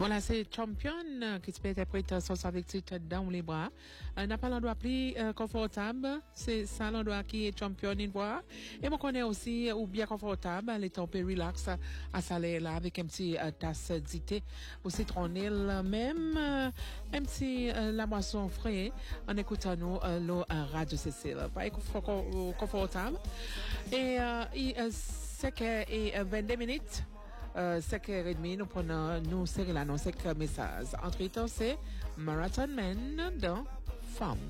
Voilà, c'est Champion qui se peut interpréter son avec titre dans les bras. N'a pas l'endroit plus confortable. C'est ça l'endroit qui est Champion une voix. Et moi connais aussi ou bien confortable, les temps peu relax à saler là avec un petit tasse d'ité ou citronnelle même un petit la boisson frais en écoutant nous le radio Cécile. Pas confortable. Et c'est que 22 minutes 5h30, nous prenons, nous serons là, nous, 5 messages. Entre temps, c'est Marathon Man dans Femme.